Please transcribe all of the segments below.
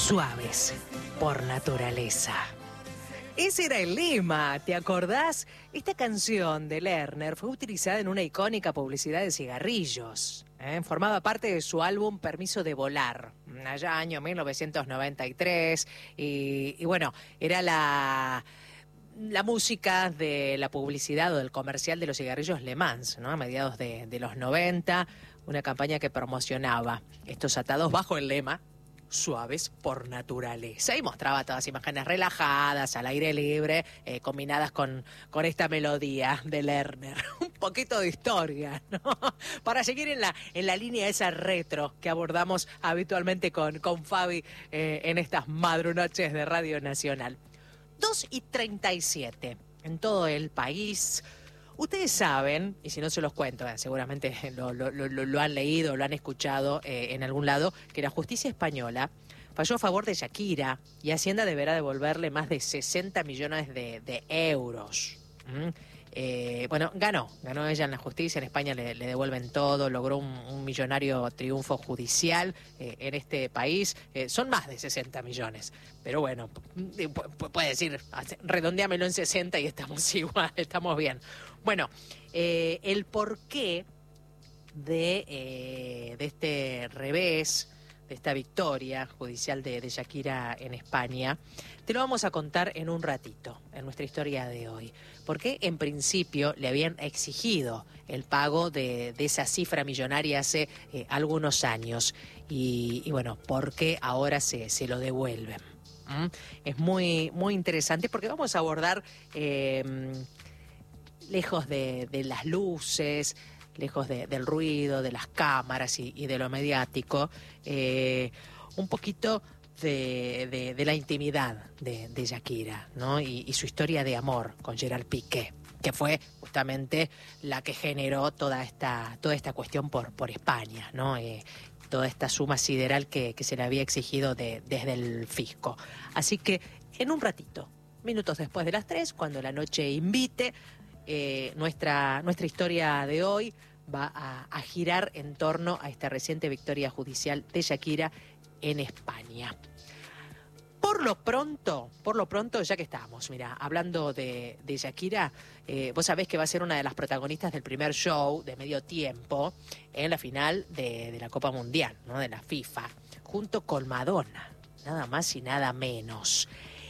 Suaves por naturaleza. Ese era el lema, ¿te acordás? Esta canción de Lerner fue utilizada en una icónica publicidad de cigarrillos. Formaba parte de su álbum Permiso de Volar, allá año 1993. Y bueno, era la música de la publicidad o del comercial de los cigarrillos Le Mans, ¿no? A mediados de los 90, una campaña que promocionaba estos atados bajo el lema Suaves por naturaleza, y mostraba todas imágenes relajadas, al aire libre, combinadas con esta melodía de Lerner. Un poquito de historia, ¿no? Para seguir en la línea esa retro que abordamos habitualmente con Fabi en estas madrunoches de Radio Nacional. 2:37 en todo el país. Ustedes saben, y si no se los cuento, seguramente lo han leído, lo han escuchado en algún lado, que la justicia española falló a favor de Shakira y Hacienda deberá devolverle más de 60 millones de euros. Bueno, ganó ella en la justicia, en España le devuelven todo, logró un millonario triunfo judicial en este país. Son más de 60 millones, pero bueno, puede decir, redondeámelo en 60 y estamos igual, estamos bien. Bueno, el porqué de este revés, de esta victoria judicial de Shakira en España, te lo vamos a contar en un ratito, en nuestra historia de hoy. Porque en principio le habían exigido el pago de esa cifra millonaria hace algunos años. Y bueno, ¿por qué ahora se lo devuelven? Es muy, muy interesante porque vamos a abordar, lejos de las luces, lejos del ruido, de las cámaras y de lo mediático, un poquito de la intimidad de Shakira, ¿no? Y su historia de amor con Gerard Piqué, que fue justamente la que generó toda esta cuestión por España, ¿no? Toda esta suma sideral que se le había exigido desde el fisco. Así que en un ratito, minutos después de las 3, cuando la noche invite, nuestra historia de hoy va a girar en torno a esta reciente victoria judicial de Shakira en España. Por lo pronto, ya que estamos, mira, hablando de Shakira, vos sabés que va a ser una de las protagonistas del primer show de medio tiempo en la final de la Copa Mundial, ¿no? De la FIFA, junto con Madonna, nada más y nada menos.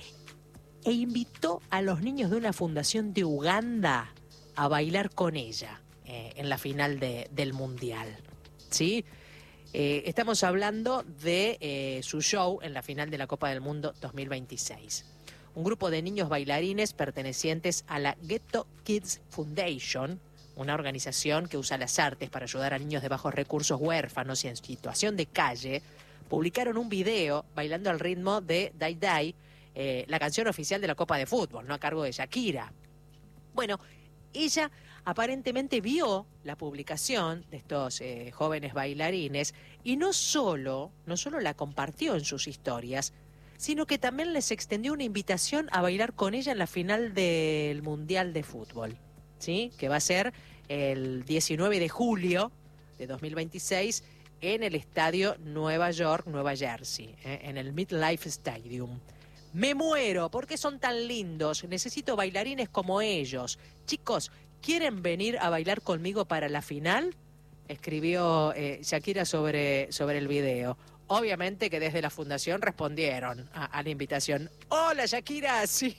E invitó a los niños de una fundación de Uganda a bailar con ella en la final del Mundial, ¿sí? Estamos hablando de su show en la final de la Copa del Mundo 2026. Un grupo de niños bailarines pertenecientes a la Ghetto Kids Foundation, una organización que usa las artes para ayudar a niños de bajos recursos, huérfanos y en situación de calle, publicaron un video bailando al ritmo de Dai Dai, la canción oficial de la Copa de Fútbol, ¿no? A cargo de Shakira. Bueno, ella aparentemente vio la publicación de estos jóvenes bailarines y no solo la compartió en sus historias, sino que también les extendió una invitación a bailar con ella en la final del Mundial de Fútbol, ¿sí? Que va a ser el 19 de julio de 2026 en el estadio Nueva York, Nueva Jersey, en el MetLife Stadium. Me muero, ¿por qué son tan lindos? Necesito bailarines como ellos. Chicos, ¿quieren venir a bailar conmigo para la final? Escribió Shakira sobre el video. Obviamente que desde la fundación respondieron a la invitación. ¡Hola, Shakira! Sí.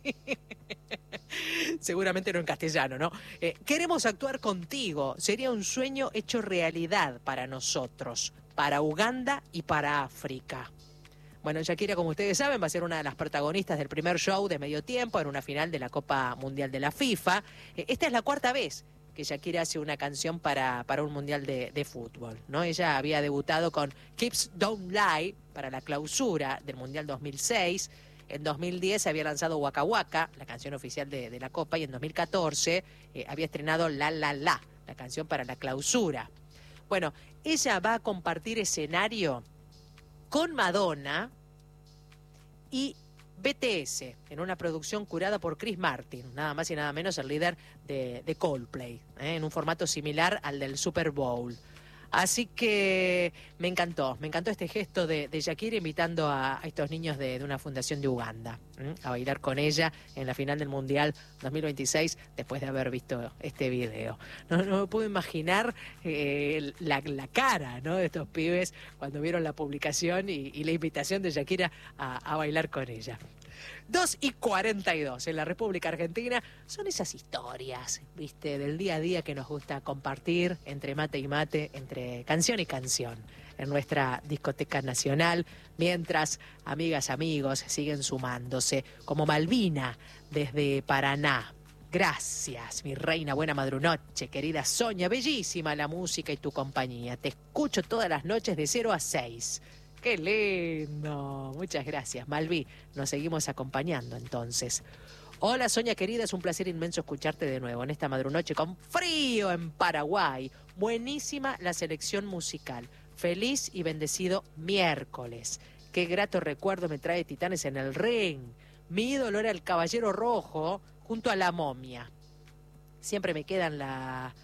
Seguramente no en castellano, ¿no? Queremos actuar contigo. Sería un sueño hecho realidad para nosotros, para Uganda y para África. Bueno, Shakira, como ustedes saben, va a ser una de las protagonistas del primer show de medio tiempo en una final de la Copa Mundial de la FIFA. Esta es la cuarta vez que Shakira hace una canción para un Mundial de fútbol, ¿no? Ella había debutado con Hips Don't Lie para la clausura del Mundial 2006. En 2010 había lanzado Waka Waka, la canción oficial de la Copa, y en 2014 había estrenado La La La, la canción para la clausura. Bueno, ella va a compartir escenario con Madonna y BTS, en una producción curada por Chris Martin, nada más y nada menos el líder de Coldplay, en un formato similar al del Super Bowl. Así que me encantó este gesto de Shakira invitando a estos niños de una fundación de Uganda a bailar con ella en la final del Mundial 2026 después de haber visto este video. No me puedo imaginar la cara, ¿no?, de estos pibes cuando vieron la publicación y la invitación de Shakira a bailar con ella. 2:42 en la República Argentina. Son esas historias, ¿viste?, del día a día que nos gusta compartir entre mate y mate, entre canción y canción, en nuestra discoteca nacional, mientras amigas, amigos siguen sumándose, como Malvina desde Paraná. Gracias, mi reina, buena madrunoche, querida Sonia, bellísima la música y tu compañía. Te escucho todas las noches de 0 a 6. ¡Qué lindo! Muchas gracias, Malví. Nos seguimos acompañando entonces. Hola, Sonia querida, es un placer inmenso escucharte de nuevo en esta madrunoche con frío en Paraguay. Buenísima la selección musical. Feliz y bendecido miércoles. Qué grato recuerdo me trae Titanes en el ring. Mi ídolo era el Caballero Rojo junto a la Momia. Siempre me queda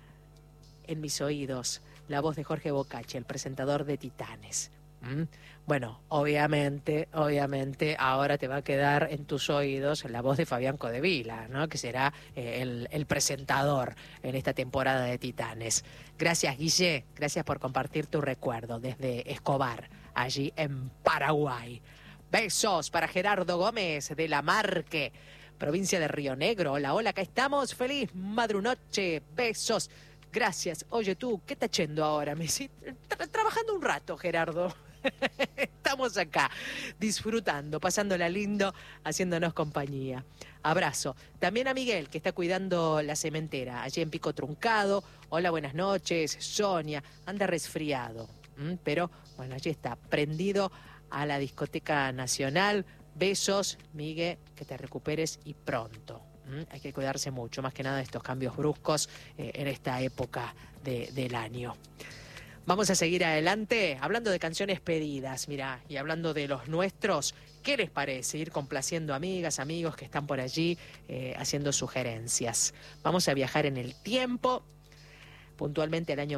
en mis oídos la voz de Jorge Bocacci, el presentador de Titanes. Bueno, obviamente, ahora te va a quedar en tus oídos la voz de Fabián Codevila, ¿no?, que será el presentador en esta temporada de Titanes. Gracias, Guille, gracias por compartir tu recuerdo desde Escobar, allí en Paraguay. Besos para Gerardo Gómez de La Marque, provincia de Río Negro. Hola, hola, acá estamos. Feliz madrunoche, besos. Gracias. Oye, tú, ¿qué estás haciendo ahora? Trabajando un rato, Gerardo. Estamos acá, disfrutando, pasándola lindo, haciéndonos compañía. Abrazo. También a Miguel, que está cuidando la cementera, allí en Pico Truncado. Hola, buenas noches. Sonia, anda resfriado. Pero, bueno, allí está, prendido a la discoteca nacional. Besos, Miguel, que te recuperes y pronto. Hay que cuidarse mucho, más que nada de estos cambios bruscos en esta época del año. Vamos a seguir adelante hablando de canciones pedidas, mira, y hablando de los nuestros. ¿Qué les parece ir complaciendo amigas, amigos que están por allí haciendo sugerencias? Vamos a viajar en el tiempo, puntualmente al año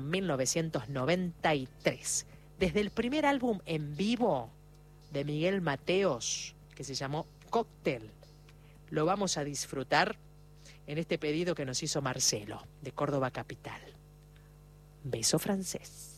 1993. Desde el primer álbum en vivo de Miguel Mateos, que se llamó Cóctel, lo vamos a disfrutar en este pedido que nos hizo Marcelo, de Córdoba Capital. Beso francés.